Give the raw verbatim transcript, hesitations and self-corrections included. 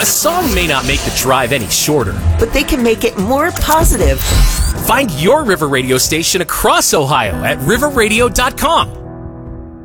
song may not make the drive any shorter, but they can make it more positive. Find your River Radio station across Ohio at river radio dot com